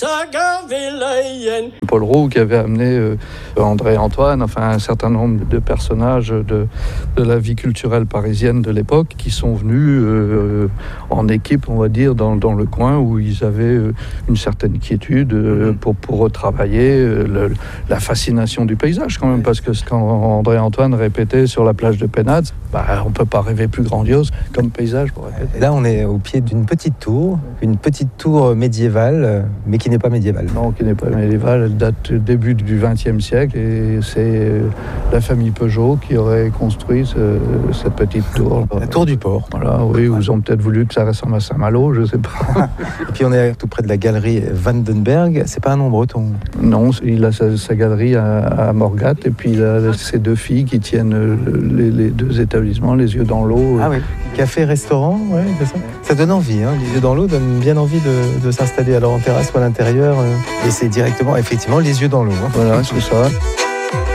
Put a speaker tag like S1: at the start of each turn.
S1: Paul Roux qui avait amené André Antoine, enfin un certain nombre de personnages de la vie culturelle parisienne de l'époque qui sont venus en équipe, on va dire, dans le coin où ils avaient une certaine quiétude pour retravailler la fascination du paysage quand même, parce que quand André Antoine répétait sur la plage de Pénaz, on ne peut pas rêver plus grandiose comme paysage pour répéter.
S2: Là, on est au pied d'une petite tour médiévale, mais qui n'est pas médiévale.
S1: Non, qui n'est pas médiévale, elle date du début du XXe siècle et c'est la famille Peugeot qui aurait construit cette petite tour.
S2: La tour du port.
S1: Voilà, oui, ils ont peut-être voulu que ça ressemble à Saint-Malo, je ne sais pas.
S2: Et puis on est tout près de la galerie Vandenberg, c'est pas un nom breton?
S1: Non, il a sa galerie à Morgat et puis il a ses deux filles qui tiennent les deux établissements, les yeux dans l'eau.
S2: Ah oui, café-restaurant, ouais, c'est ça. Ça donne envie, hein. Les yeux dans l'eau donnent bien envie de s'installer alors en terrasse ou à l'intérieur. Et c'est directement, effectivement, les yeux dans l'eau. Hein.
S1: Voilà, c'est ça.